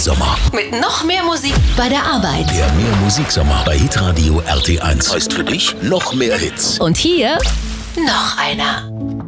Sommer. Mit noch mehr Musik bei der Arbeit. Der Mehr Musiksommer bei Hitradio RT1. Heißt für dich noch mehr Hits. Und hier noch einer.